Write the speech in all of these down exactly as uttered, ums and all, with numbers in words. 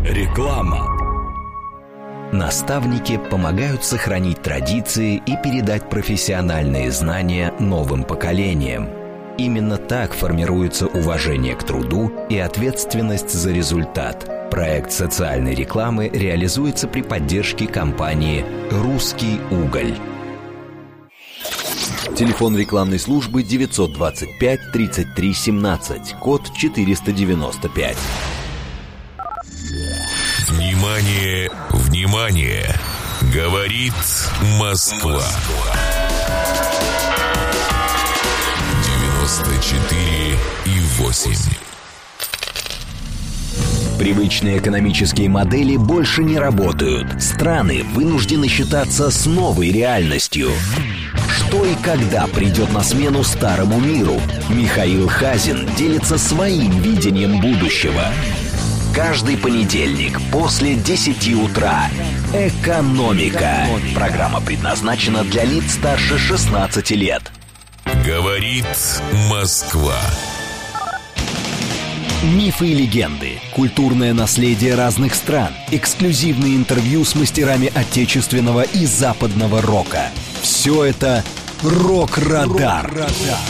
Реклама. Наставники помогают сохранить традиции и передать профессиональные знания новым поколениям. Именно так формируется уважение к труду и ответственность за результат. Проект социальной рекламы реализуется при поддержке компании «Русский уголь». Телефон рекламной службы девятьсот двадцать пять тридцать три семнадцать, код четыреста девяносто пять. Внимание, внимание! Говорит Москва. девяносто четыре и восемь. Привычные экономические модели больше не работают. Страны вынуждены считаться с новой реальностью. Что и когда придет на смену старому миру? Михаил Хазин делится своим видением будущего. Каждый понедельник после десяти утра. «Экономика». Программа предназначена для лиц старше шестнадцати лет. Говорит Москва. Мифы и легенды, культурное наследие разных стран, эксклюзивные интервью с мастерами отечественного и западного рока. Все это «Рок-Радар».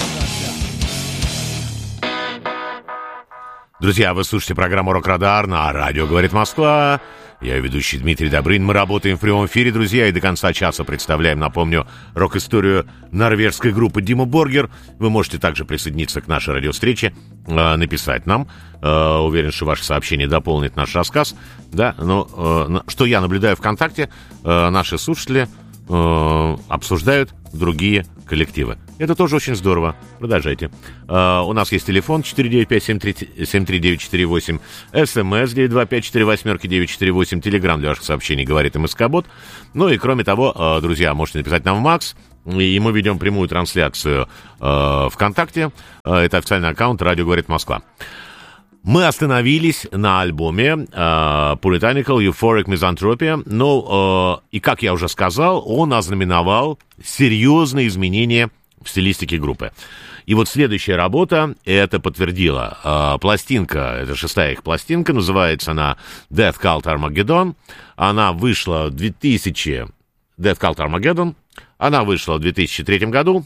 Друзья, вы слушаете программу «Рок-Радар» на радио «Говорит Москва». Я ведущий Дмитрий Добрын. Мы работаем в прямом эфире, друзья, и до конца часа представляем, напомню, рок-историю норвежской группы Dimmu Borgir. Вы можете также присоединиться к нашей радиовстрече, э, написать нам. Э, уверен, что ваше сообщение дополнит наш рассказ. Да, но э, что я наблюдаю ВКонтакте, э, наши слушатели э, обсуждают другие коллективы. Это тоже очень здорово. Продолжайте. Uh, у нас есть телефон четыре девять пять семь три девять четыре восемь, СМС девять два пять четыре восемь девять четыре восемь, Телеграм для ваших сообщений говорит МСК-бот. Ну и кроме того, uh, друзья, можете написать нам в Макс, и мы ведем прямую трансляцию uh, ВКонтакте. Uh, это официальный аккаунт «Радио говорит Москва». Мы остановились на альбоме uh, Puritanical Euphoric Misanthropy, но, uh, и как я уже сказал, он ознаменовал серьезные изменения в стилистике группы. И вот следующая работа это подтвердила. Uh, пластинка, это шестая их пластинка, называется она Death Cult Armageddon. Она вышла в две тысячи... Death Cult Armageddon. Она вышла в две тысячи третьем году.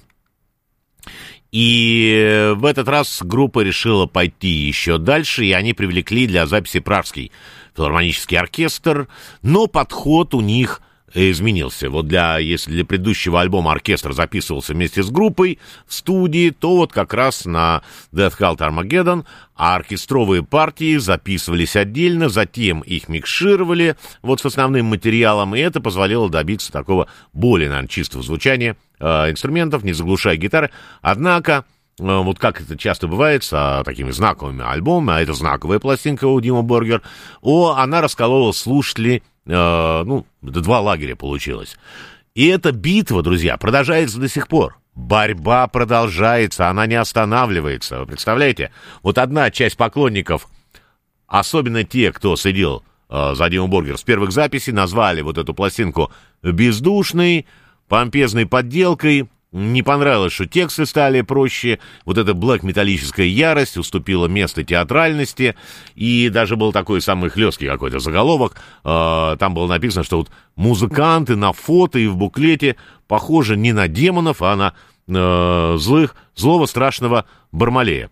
И в этот раз группа решила пойти еще дальше, и они привлекли для записи Пражский филармонический оркестр, но подход у них изменился. Вот для, если для предыдущего альбома оркестр записывался вместе с группой в студии, то вот как раз на Death Cult Armageddon оркестровые партии записывались отдельно, затем их микшировали вот с основным материалом, и это позволило добиться такого более, наверное, чистого звучания э, инструментов, не заглушая гитары. Однако, э, вот как это часто бывает с а, такими знаковыми альбомами, а это знаковая пластинка у Dimmu Borgir, о, она расколола слушателей. Uh, ну, два лагеря получилось. И эта битва, друзья, продолжается до сих пор. Борьба продолжается, она не останавливается. Вы представляете? Вот одна часть поклонников, особенно те, кто следил uh, за Dimmu Borgir с первых записей, назвали вот эту пластинку бездушной, помпезной подделкой. Не понравилось, что тексты стали проще, вот эта блэк-металлическая ярость уступила место театральности, и даже был такой самый хлесткий какой-то заголовок, э, там было написано, что вот музыканты на фото и в буклете похожи не на демонов, а на э, злых, злого страшного Бармалея.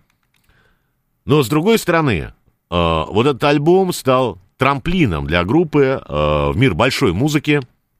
Но с другой стороны, э, вот этот альбом стал трамплином для группы э, в мир большой музыки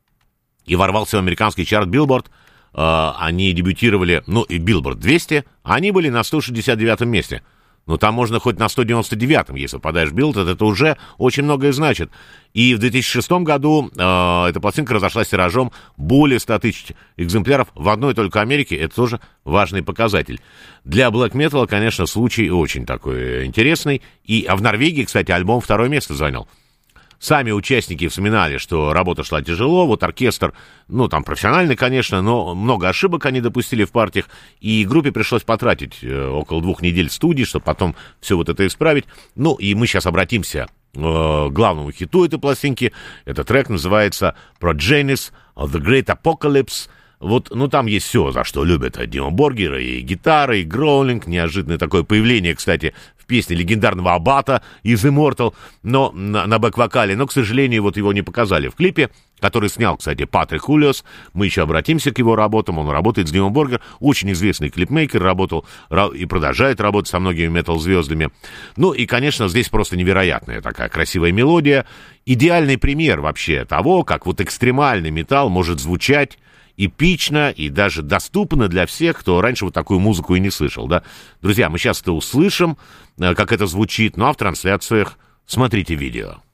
и ворвался в американский чарт Billboard. Uh, они дебютировали, ну, и Billboard двести, они были на сто шестьдесят девятом месте. Но там можно хоть на сто девяносто девятом, если попадаешь в Billboard, это уже очень многое значит. И в две тысячи шестом году uh, эта пластинка разошлась тиражом более ста тысяч экземпляров в одной только Америке, это тоже важный показатель. Для Black Metal, конечно, случай очень такой интересный. И, а в Норвегии, кстати, альбом второе место занял. Сами участники вспоминали, что работа шла тяжело, вот оркестр, ну, там, профессиональный, конечно, но много ошибок они допустили в партиях, и группе пришлось потратить э, около двух недель в студии, чтобы потом все вот это исправить. Ну, и мы сейчас обратимся э, к главному хиту этой пластинки. Этот трек называется «Progenies of the Great Apocalypse». Вот, ну, там есть все, за что любят Dimmu Borgir, и гитара, и гроулинг, неожиданное такое появление, кстати, в в песне легендарного Аббата из Immortal, но на, на бэк-вокале, но, к сожалению, вот его не показали в клипе, который снял, кстати, Патрик Хулиос. Мы еще обратимся к его работам. Он работает с Димом Боргер, очень известный клипмейкер, работал и продолжает работать со многими метал-звездами. Ну и, конечно, здесь просто невероятная такая красивая мелодия. Идеальный пример вообще того, как вот экстремальный металл может звучать эпично и даже доступно для всех, кто раньше вот такую музыку и не слышал, да. Друзья, мы сейчас это услышим, как это звучит, ну а в трансляциях смотрите видео.